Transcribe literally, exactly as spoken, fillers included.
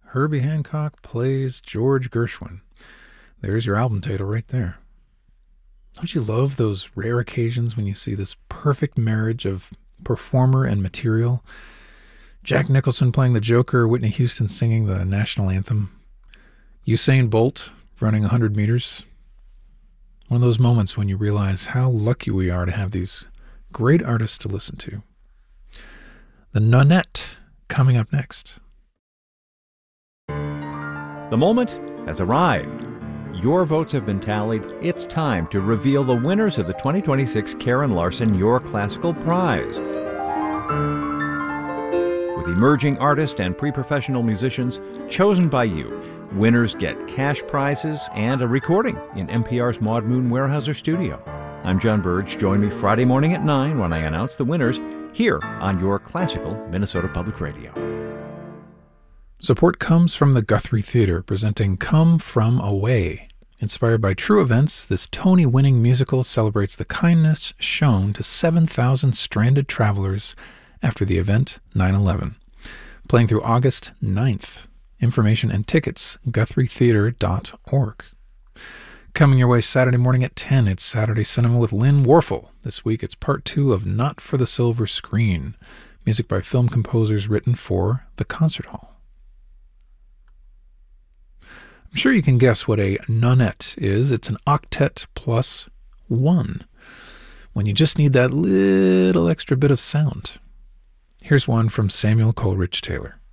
Herbie Hancock plays George Gershwin. There's your album title right there. Don't you love those rare occasions when you see this perfect marriage of performer and material? Jack Nicholson playing the Joker, Whitney Houston singing the national anthem, Usain Bolt running one hundred meters. One of those moments when you realize how lucky we are to have these great artists to listen to. The Nonette coming up next. The moment has arrived. Your votes have been tallied. It's time to reveal the winners of the twenty twenty-six Karen Larson Your Classical Prize. With emerging artists and pre-professional musicians chosen by you, winners get cash prizes and a recording in N P R's Maud Moon Weyerhaeuser studio. I'm John Burge. Join me Friday morning at nine when I announce the winners here on Your Classical Minnesota Public Radio. Support comes from the Guthrie Theater, presenting Come From Away. Inspired by true events, this Tony-winning musical celebrates the kindness shown to seven thousand stranded travelers after the event nine eleven. Playing through August ninth. Information and tickets, guthrie theater dot org. Coming your way Saturday morning at ten, it's Saturday Cinema with Lynn Warfel. This week it's part two of Not for the Silver Screen, music by film composers written for the concert hall. I'm sure you can guess what a nonette is. It's an octet plus one, when you just need that little extra bit of sound. Here's one from Samuel Coleridge Taylor.